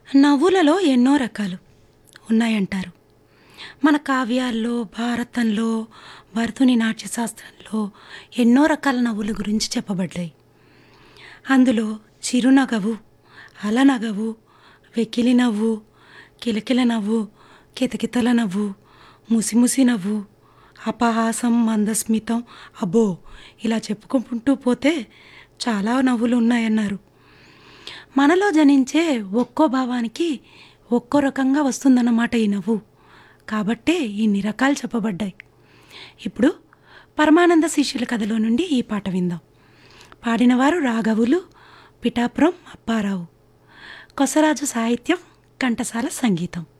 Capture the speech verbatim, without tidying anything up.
నవ్వులలో ఎన్నో రకాలు ఉన్నాయంటారు. మన కావ్యాల్లో, భారతంలో, భరతుని నాట్యశాస్త్రంలో ఎన్నో రకాల నవ్వుల గురించి చెప్పబడ్డాయి. అందులో చిరునగవు, అలనగవు, వెకిలి నవ్వు, కిలకిల నవ్వు, కితకితల నవ్వు, ముసిముసి నవ్వు, అపహాసం, మందస్మితం, అబ్బో ఇలా చెప్పుకుంటూ పోతే చాలా నవ్వులు ఉన్నాయన్నారు. మనలో జనించే ఒక్కో భావానికి ఒక్కో రకంగా వస్తుందన్నమాట ఈ నవ్వు. కాబట్టే ఇన్ని రకాలు చెప్పబడ్డాయి. ఇప్పుడు పరమానంద శిష్యుల కథలో నుండి ఈ పాట విందాం. పాడినవారు రాఘవులు, పిఠాపురం అప్పారావు. కొసరాజు సాహిత్యం, ఘంటసాల సంగీతం.